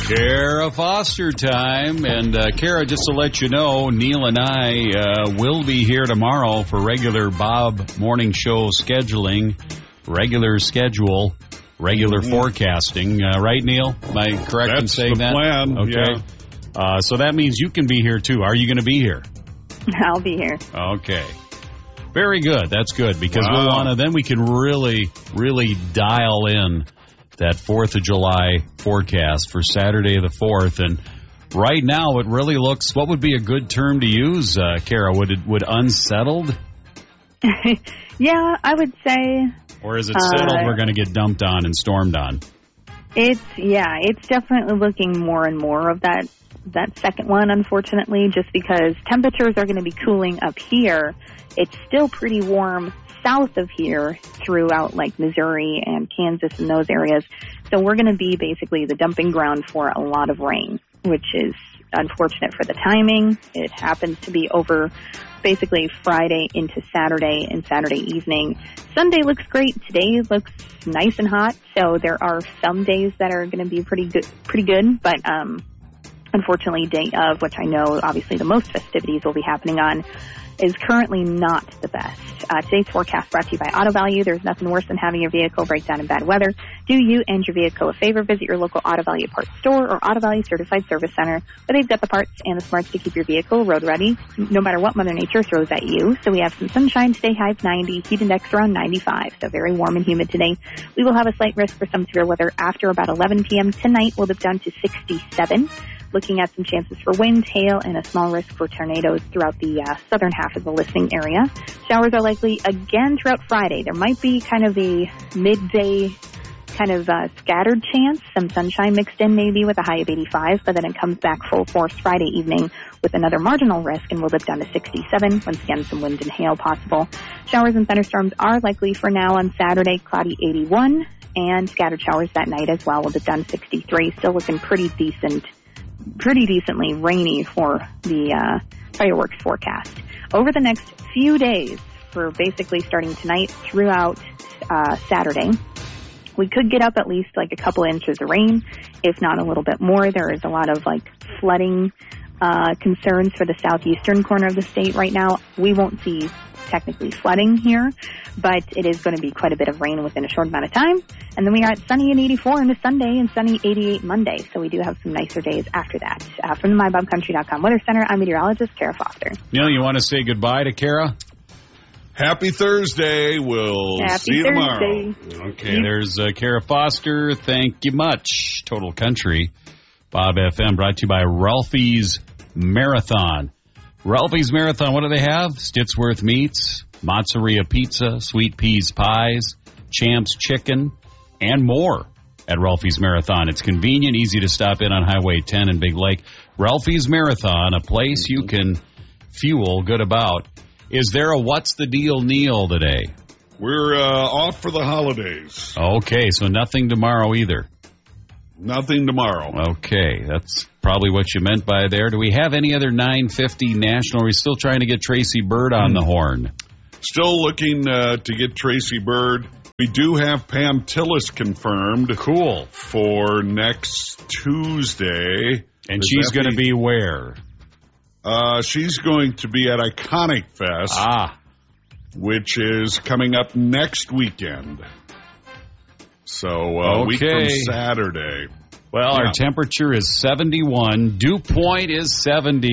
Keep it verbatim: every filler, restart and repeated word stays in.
Kara Foster time. And uh, Kara, just to let you know, Neil and I uh, will be here tomorrow for regular Bob Morning Show scheduling, regular schedule, regular mm-hmm. forecasting. Uh, right, Neil? Am I correct That's in saying the that? Plan. Okay. Yeah. Uh, so that means you can be here, too. Are you going to be here? I'll be here. Okay. Very good. That's good because wow. we want to, then we can really, really dial in that fourth of July forecast for Saturday the fourth. And right now it really looks, what would be a good term to use, uh, Kara? Would it, would unsettled? Yeah, I would say. Or is it settled uh, we're going to get dumped on and stormed on? It's, yeah, it's definitely looking more and more of that, that second one, unfortunately, just because temperatures are going to be cooling up here. It's still pretty warm south of here throughout like Missouri and Kansas and those areas. So we're going to be basically the dumping ground for a lot of rain, which is unfortunate for the timing. It happens to be over basically Friday into Saturday and Saturday evening. Sunday looks great. Today looks nice and hot. So there are some days that are going to be pretty good, pretty good. But um, unfortunately, day of, which I know obviously the most festivities will be happening on, is currently not the best. Uh, today's forecast brought to you by Auto Value. There's nothing worse than having your vehicle break down in bad weather. Do you and your vehicle a favor. Visit your local Auto Value parts store or Auto Value Certified Service Center, where they've got the parts and the smarts to keep your vehicle road ready, no matter what Mother Nature throws at you. So we have some sunshine today, high of ninety, heat index around ninety-five, so very warm and humid today. We will have a slight risk for some severe weather after about eleven p.m. tonight. We'll dip down to sixty-seven. Looking at some chances for wind, hail, and a small risk for tornadoes throughout the uh, southern half of the listening area. Showers are likely again throughout Friday. There might be kind of a midday kind of uh, scattered chance, some sunshine mixed in maybe with a high of eighty-five, but then it comes back full force Friday evening with another marginal risk, and we'll dip down to sixty-seven. Once again, some wind and hail possible. Showers and thunderstorms are likely for now on Saturday, cloudy eighty-one, and scattered showers that night as well. We'll dip down to sixty-three, still looking pretty decent. pretty decently rainy for the uh, fireworks forecast. Over the next few days, for basically starting tonight throughout uh, Saturday, we could get up at least like a couple inches of rain, if not a little bit more. There is a lot of like flooding uh, concerns for the southeastern corner of the state right now. We won't see technically flooding here, but it is going to be quite a bit of rain within a short amount of time. And then we got sunny and eighty-four into Sunday and sunny eighty-eight Monday. So we do have some nicer days after that. Uh, from the my bob country dot com Weather Center, I'm meteorologist Kara Foster. Neil, you want to say goodbye to Kara? Happy Thursday. We'll Happy see you Thursday. tomorrow. Okay, there's uh, Kara Foster. Thank you much. Total Country, Bob F M, brought to you by Ralphie's Marathon. Ralphie's Marathon, what do they have? Stitsworth Meats, Mozzarella Pizza, Sweet Peas Pies, Champs Chicken, and more at Ralphie's Marathon. It's convenient, easy to stop in on Highway ten in Big Lake. Ralphie's Marathon, a place you can fuel good about. Is there a What's the Deal Neil today? We're uh, off for the holidays. Okay, so nothing tomorrow either. Nothing tomorrow. Okay, that's probably what you meant by there. Do we have any other nine fifty national? Are we still trying to get Tracy Bird on the horn? Still looking uh, to get Tracy Bird. We do have Pam Tillis confirmed. Cool. For next Tuesday. And Is she's going to be where? Uh, she's going to be at Iconic Fest. Ah. Which is coming up next weekend. So, uh, okay. week from Saturday. Well, yeah. Our temperature is seventy-one. Dew point is seventy.